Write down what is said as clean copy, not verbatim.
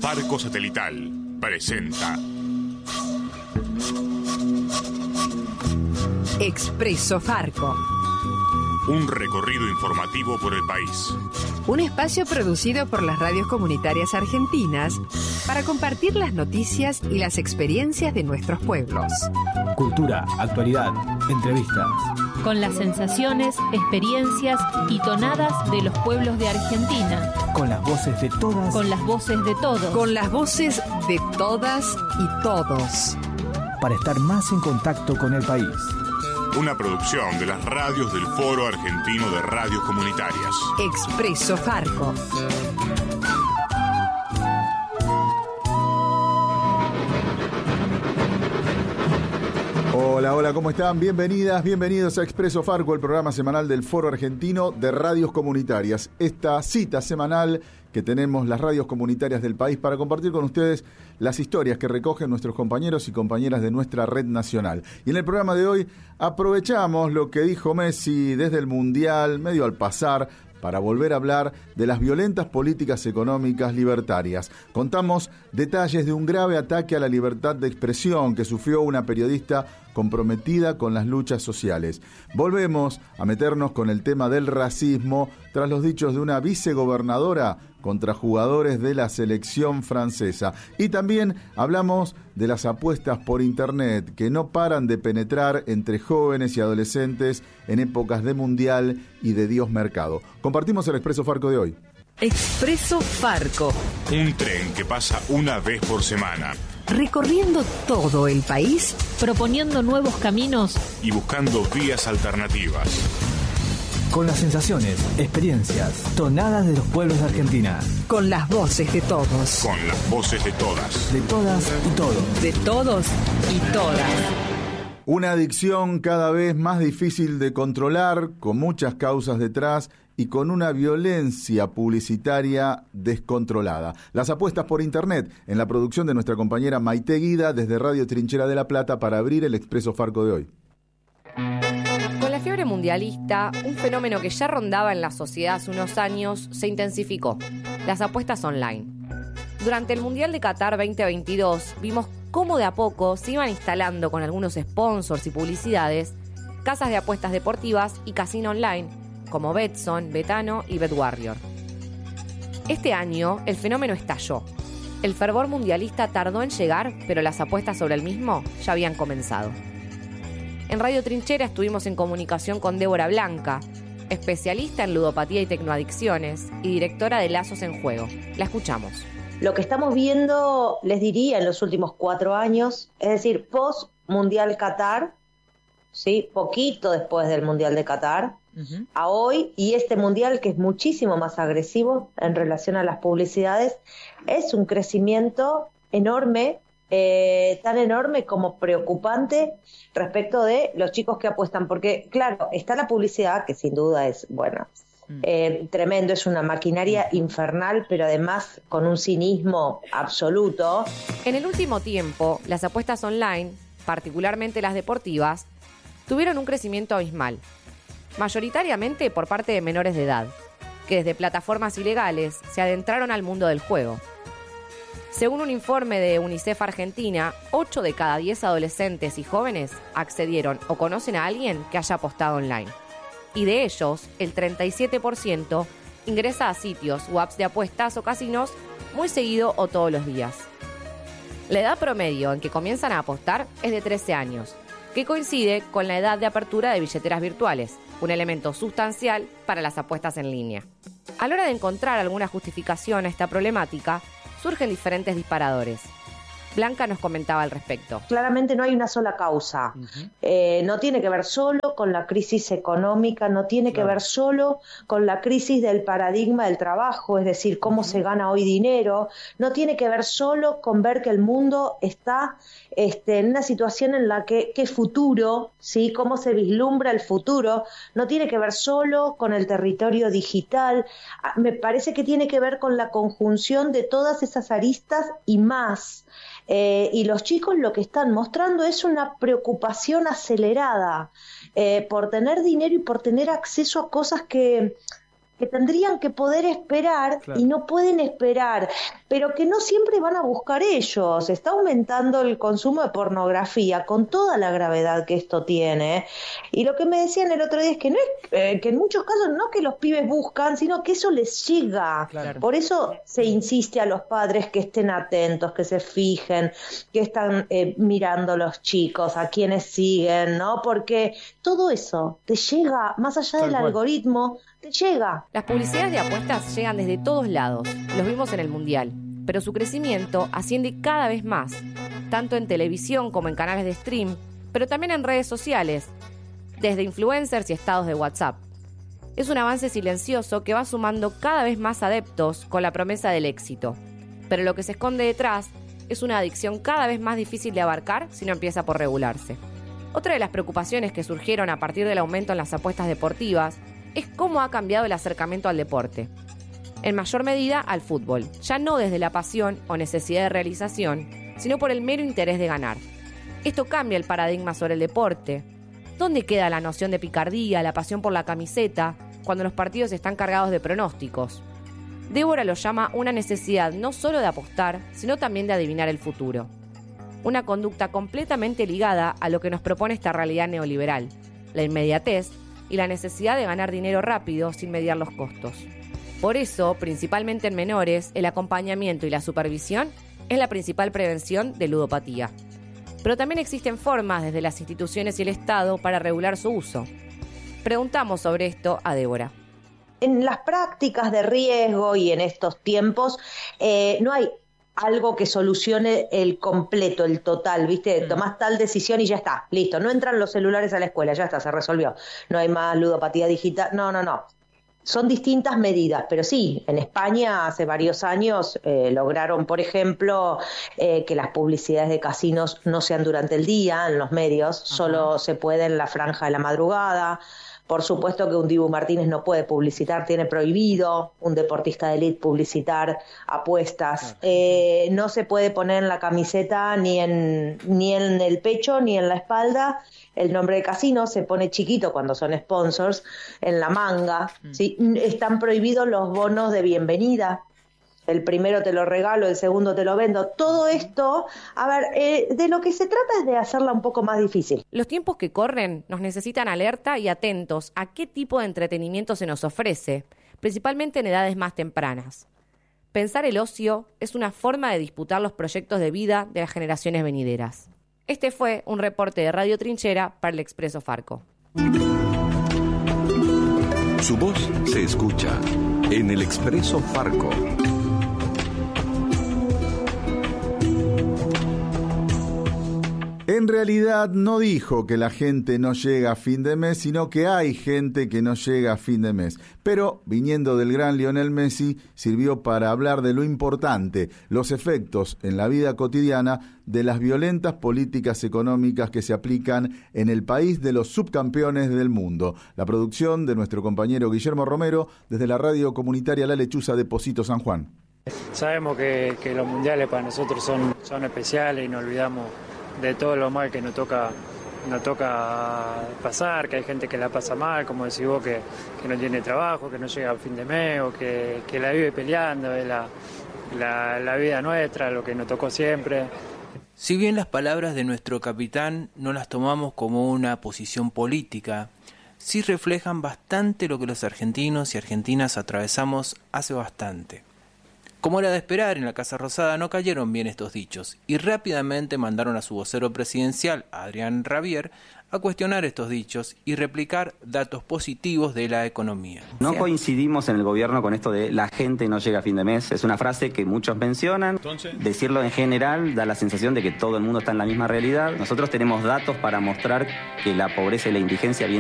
Farco Satelital presenta Expreso Farco. Un recorrido informativo por el país. Un espacio producido por las radios comunitarias argentinas para compartir las noticias y las experiencias de nuestros pueblos. Cultura, actualidad, entrevistas. Con las sensaciones, experiencias y tonadas de los pueblos de Argentina. Con las voces de todas. Con las voces de todos. Con las voces de todas y todos. Para estar más en contacto con el país. Una producción de las radios del Foro Argentino de Radios Comunitarias. Expreso Farco. Hola, ¿cómo están? Bienvenidas, bienvenidos a Expreso Farco, el programa semanal del Foro Argentino de Radios Comunitarias. Esta cita semanal que tenemos las radios comunitarias del país para compartir con ustedes las historias que recogen nuestros compañeros y compañeras de nuestra red nacional. Y en el programa de hoy aprovechamos lo que dijo Messi desde el Mundial, medio al pasar, para volver a hablar de las violentas políticas económicas libertarias. Contamos detalles de un grave ataque a la libertad de expresión que sufrió una periodista comprometida con las luchas sociales. Volvemos a meternos con el tema del racismo tras los dichos de una vicegobernadora contra jugadores de la selección francesa. Y también hablamos de las apuestas por internet que no paran de penetrar entre jóvenes y adolescentes en épocas de mundial y de Dios mercado. Compartimos el Expreso Farco de hoy. Expreso Farco. Un tren que pasa una vez por semana. Recorriendo todo el país, proponiendo nuevos caminos y buscando vías alternativas. Con las sensaciones, experiencias, tonadas de los pueblos de Argentina. Con las voces de todos. Con las voces de todas. De todas y todos. De todos y todas. Una adicción cada vez más difícil de controlar, con muchas causas detrás y con una violencia publicitaria descontrolada. Las apuestas por internet, en la producción de nuestra compañera Maite Guida desde Radio Trinchera de La Plata para abrir el Expreso Farco de hoy. Con la fiebre mundialista, un fenómeno que ya rondaba en la sociedad hace unos años se intensificó: las apuestas online. Durante el Mundial de Qatar 2022 vimos cómo de a poco se iban instalando con algunos sponsors y publicidades casas de apuestas deportivas y casino online como Betson, Betano y BetWarrior. Este año el fenómeno estalló. El fervor mundialista tardó en llegar, pero las apuestas sobre el mismo ya habían comenzado. En Radio Trinchera estuvimos en comunicación con Débora Blanca, especialista en ludopatía y tecnoadicciones y directora de Lazos en Juego. La escuchamos. Lo que estamos viendo, les diría, en los últimos 4 años, es decir, post-Mundial Qatar, ¿sí? Poquito después del Mundial de Qatar, a hoy, y este Mundial que es muchísimo más agresivo en relación a las publicidades, es un crecimiento enorme, tan enorme como preocupante respecto de los chicos que apuestan, porque claro, está la publicidad, que sin duda es, bueno, tremendo, es una maquinaria infernal, pero además con un cinismo absoluto. En el último tiempo, las apuestas online, particularmente las deportivas, tuvieron un crecimiento abismal, mayoritariamente por parte de menores de edad, que desde plataformas ilegales se adentraron al mundo del juego. Según un informe de UNICEF Argentina, 8 de cada 10 adolescentes y jóvenes accedieron o conocen a alguien que haya apostado online. Y de ellos, el 37% ingresa a sitios o apps de apuestas o casinos muy seguido o todos los días. La edad promedio en que comienzan a apostar es de 13 años, que coincide con la edad de apertura de billeteras virtuales, un elemento sustancial para las apuestas en línea. A la hora de encontrar alguna justificación a esta problemática, surgen diferentes disparadores. Blanca nos comentaba al respecto. Claramente no hay una sola causa. No tiene que ver solo con la crisis económica, no tiene que ver solo con la crisis del paradigma del trabajo, es decir, cómo se gana hoy dinero, no tiene que ver solo con ver que el mundo está en una situación en la que qué futuro, ¿sí? Cómo se vislumbra el futuro, no tiene que ver solo con el territorio digital, me parece que tiene que ver con la conjunción de todas esas aristas y más. Y los chicos lo que están mostrando es una preocupación acelerada por tener dinero y por tener acceso a cosas que que tendrían que poder esperar y no pueden esperar, pero que no siempre van a buscar ellos. Está aumentando el consumo de pornografía con toda la gravedad que esto tiene. Y lo que me decían el otro día es que no es que en muchos casos no es que los pibes buscan, sino que eso les llega. Claro. Por eso se insiste a los padres que estén atentos, que se fijen, que están mirando los chicos, a quienes siguen, ¿no? Porque todo eso te llega, más allá del algoritmo, te llega. Las publicidades de apuestas llegan desde todos lados, los vimos en el Mundial, pero su crecimiento asciende cada vez más, tanto en televisión como en canales de stream, pero también en redes sociales, desde influencers y estados de WhatsApp. Es un avance silencioso que va sumando cada vez más adeptos con la promesa del éxito, pero lo que se esconde detrás es una adicción cada vez más difícil de abarcar si no empieza por regularse. Otra de las preocupaciones que surgieron a partir del aumento en las apuestas deportivas es cómo ha cambiado el acercamiento al deporte. En mayor medida al fútbol, ya no desde la pasión o necesidad de realización, sino por el mero interés de ganar. Esto cambia el paradigma sobre el deporte. ¿Dónde queda la noción de picardía, la pasión por la camiseta, cuando los partidos están cargados de pronósticos? Débora lo llama una necesidad no solo de apostar, sino también de adivinar el futuro. Una conducta completamente ligada a lo que nos propone esta realidad neoliberal, la inmediatez y la necesidad de ganar dinero rápido sin mediar los costos. Por eso, principalmente en menores, el acompañamiento y la supervisión es la principal prevención de ludopatía. Pero también existen formas desde las instituciones y el Estado para regular su uso. Preguntamos sobre esto a Débora. En las prácticas de riesgo y en estos tiempos no hay algo que solucione el completo, el total, ¿viste? Tomás tal decisión y ya está, listo. No entran los celulares a la escuela, ya está, se resolvió. No hay más ludopatía digital, no. Son distintas medidas, pero sí, en España hace varios años lograron, por ejemplo, que las publicidades de casinos no sean durante el día en los medios, solo se puede en la franja de la madrugada. Por supuesto que un Dibu Martínez no puede publicitar, tiene prohibido un deportista de élite publicitar apuestas. No se puede poner en la camiseta ni en el pecho ni en la espalda el nombre de casino, se pone chiquito cuando son sponsors, en la manga. ¿Sí? Están prohibidos los bonos de bienvenida. El primero te lo regalo, el segundo te lo vendo. Todo esto, de lo que se trata es de hacerla un poco más difícil. Los tiempos que corren nos necesitan alerta y atentos a qué tipo de entretenimiento se nos ofrece, principalmente en edades más tempranas. Pensar el ocio es una forma de disputar los proyectos de vida de las generaciones venideras. Este fue un reporte de Radio Trinchera para el Expreso Farco. Su voz se escucha en el Expreso Farco. En realidad no dijo que la gente no llega a fin de mes, sino que hay gente que no llega a fin de mes. Pero, viniendo del gran Lionel Messi, sirvió para hablar de lo importante, los efectos en la vida cotidiana de las violentas políticas económicas que se aplican en el país de los subcampeones del mundo. La producción de nuestro compañero Guillermo Romero desde la radio comunitaria La Lechuza de Pocito, San Juan. Sabemos que los mundiales para nosotros son especiales y no olvidamos de todo lo mal que nos toca pasar, que hay gente que la pasa mal, como decís vos, que no tiene trabajo, que no llega al fin de mes o que la vive peleando, es la vida nuestra, lo que nos tocó siempre. Si bien las palabras de nuestro capitán no las tomamos como una posición política, sí reflejan bastante lo que los argentinos y argentinas atravesamos hace bastante. Como era de esperar, en la Casa Rosada no cayeron bien estos dichos y rápidamente mandaron a su vocero presidencial, Adrián Rabier, a cuestionar estos dichos y replicar datos positivos de la economía. No coincidimos en el gobierno con esto de la gente no llega a fin de mes. Es una frase que muchos mencionan. Decirlo en general da la sensación de que todo el mundo está en la misma realidad. Nosotros tenemos datos para mostrar que la pobreza y la indigencia vienen